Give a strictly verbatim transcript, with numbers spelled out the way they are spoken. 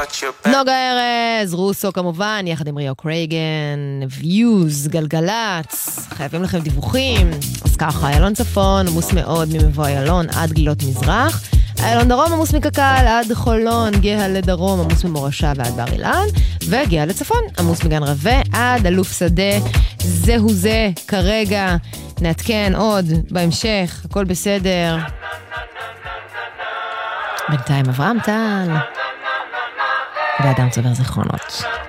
נוגה ארז, רוסו כמובן, יחד עם ריו קרייגן, ויוז, גלגלץ, חייבים לכם דיווחים. אז ככה, איילון צפון עמוס מאוד ממבוא איילון עד גלילות מזרח, איילון דרום עמוס מקקל עד חולון, גאה לדרום עמוס ממורשה ועד בר אילן, וגאה לצפון עמוס מגן רווה עד אלוף שדה. זהו זה כרגע, נעדכן עוד בהמשך, הכל בסדר. בינתיים אברהם טל ואדם צובר זיכרונות.